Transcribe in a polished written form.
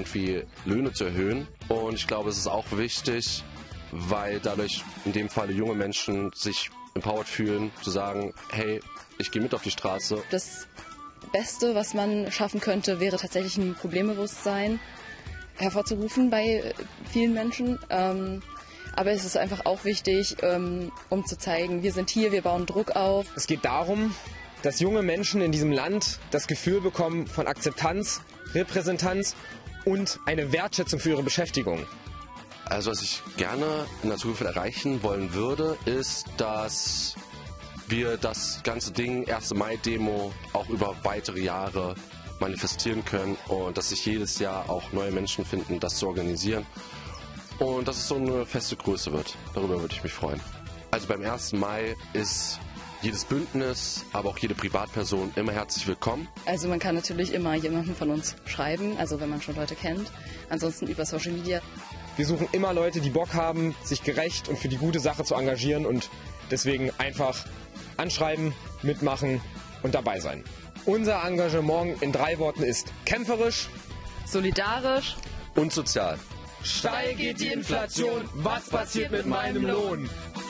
irgendwie Löhne zu erhöhen. Und ich glaube, es ist auch wichtig, weil dadurch in dem Falle junge Menschen sich empowered fühlen, zu sagen, hey, ich gehe mit auf die Straße. Das Beste, was man schaffen könnte, wäre tatsächlich ein Problembewusstsein hervorzurufen bei vielen Menschen. Aber es ist einfach auch wichtig, um zu zeigen, wir sind hier, wir bauen Druck auf. Es geht darum, dass junge Menschen in diesem Land das Gefühl bekommen von Akzeptanz, Repräsentanz und eine Wertschätzung für ihre Beschäftigung. Also was ich gerne in der Zukunft erreichen wollen würde, ist, dass wir das ganze Ding, 1. Mai-Demo, auch über weitere Jahre manifestieren können und dass sich jedes Jahr auch neue Menschen finden, das zu organisieren und dass es so eine feste Größe wird. Darüber würde ich mich freuen. Also beim 1. Mai ist jedes Bündnis, aber auch jede Privatperson immer herzlich willkommen. Also man kann natürlich immer jemanden von uns schreiben, also wenn man schon Leute kennt. Ansonsten über Social Media. Wir suchen immer Leute, die Bock haben, sich gerecht und für die gute Sache zu engagieren und deswegen einfach anschreiben, mitmachen und dabei sein. Unser Engagement in 3 Worten ist kämpferisch, Solidarisch Und sozial. steil geht die Inflation, was passiert mit meinem Lohn?